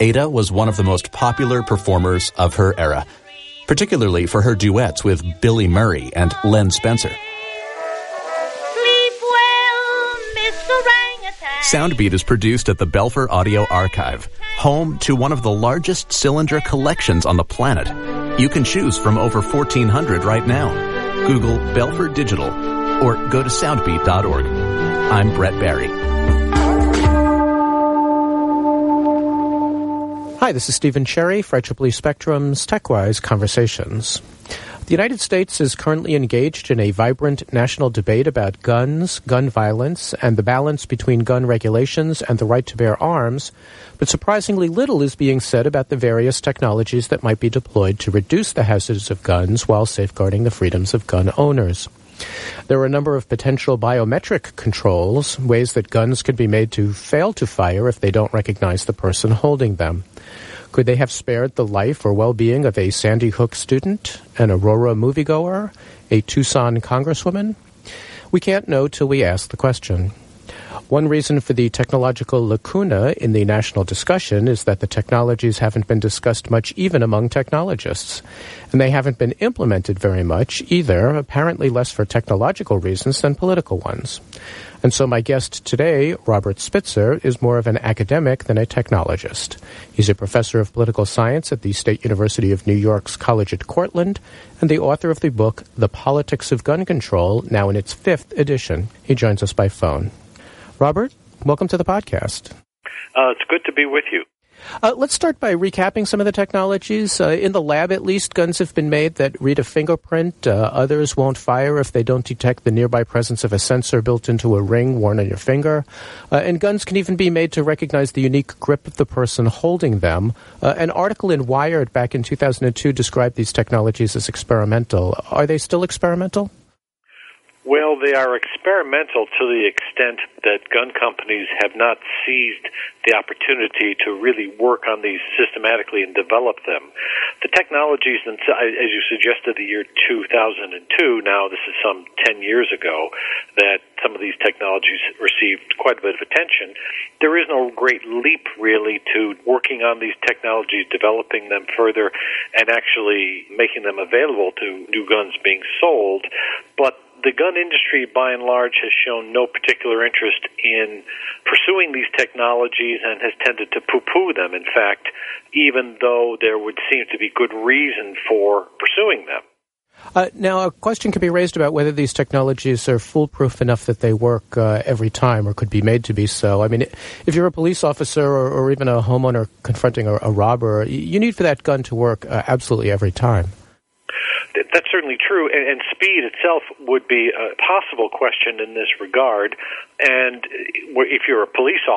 Ada was one of the most popular performers of her era, particularly for her duets with Billy Murray and Len Spencer. Sleep well, Mr. Orangutan. Soundbeat is produced at the Belfer Audio Archive, home to one of the largest cylinder collections on the planet. You can choose from over 1,400 right now. Google Belfer Digital or go to soundbeat.org. I'm Brett Barry. Hi, this is Stephen Cherry for IEEE Spectrum's TechWise Conversations. The United States is currently engaged in a vibrant national debate about guns, gun violence, and the balance between gun regulations and the right to bear arms, but surprisingly little is being said about the various technologies that might be deployed to reduce the hazards of guns while safeguarding the freedoms of gun owners. There are a number of potential biometric controls, ways that guns could be made to fail to fire if they don't recognize the person holding them. Could they have spared the life or well-being of a Sandy Hook student, an Aurora moviegoer, a Tucson congresswoman? We can't know till we ask the question. One reason for the technological lacuna in the national discussion is that the technologies haven't been discussed much even among technologists. And they haven't been implemented very much either, apparently less for technological reasons than political ones. And so my guest today, Robert Spitzer, is more of an academic than a technologist. He's a professor of political science at the State University of New York's College at Cortland and the author of the book The Politics of Gun Control, now in its 5th edition. He joins us by phone. Robert, welcome to the podcast. It's good to be with you. Let's start by recapping some of the technologies. In the lab, at least, guns have been made that read a fingerprint. Others won't fire if they don't detect the nearby presence of a sensor built into a ring worn on your finger. And guns can even be made to recognize the unique grip of the person holding them. An article in Wired back in 2002 described these technologies as experimental. Are they still experimental? Well, they are experimental to the extent that gun companies have not seized the opportunity to really work on these systematically and develop them. The technologies, as you suggested, the year 2002, now this is some 10 years ago, that some of these technologies received quite a bit of attention. There is no great leap, really, to working on these technologies, developing them further, and actually making them available to new guns being sold. But the gun industry, by and large, has shown no particular interest in pursuing these technologies and has tended to poo-poo them, in fact, even though there would seem to be good reason for pursuing them. Now, a question can be raised about whether these technologies are foolproof enough that they work every time or could be made to be so. I mean, if you're a police officer or even a homeowner confronting a robber, you need for that gun to work absolutely every time. That's certainly true, and speed itself would be a possible question in this regard. And if you're a police